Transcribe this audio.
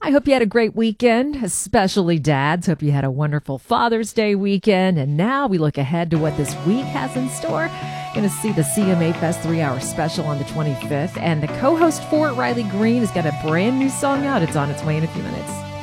I hope you had a great weekend, especially dads. Hope you had a wonderful Father's Day weekend. And now we look ahead to what this week has in store. Going to see the CMA Fest 3-hour special on the 25th. And the co-host for it, Riley Green, has got a brand new song out. It's on its way in a few minutes.